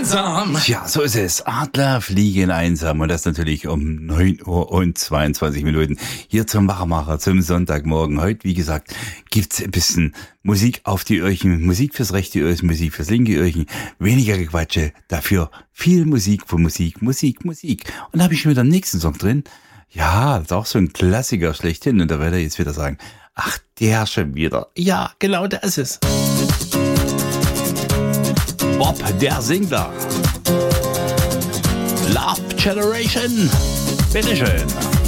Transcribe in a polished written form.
einsam. Ja, so ist es. Adler fliegen einsam. Und das natürlich um 9 Uhr und 22 Minuten. Hier zum Wachmacher, zum Sonntagmorgen. Heute, wie gesagt, gibt's ein bisschen Musik auf die Öhrchen. Musik fürs rechte Öhrchen, Musik fürs linke Öhrchen. Weniger Gequatsche, dafür viel Musik für Musik, Musik, Musik. Und da habe ich schon wieder den nächsten Song drin. Ja, das ist auch so ein Klassiker schlechthin. Und da werde ich jetzt wieder sagen, ach, der schon wieder. Ja, genau das ist es. Bob, der Singler. Love Generation. Bitteschön.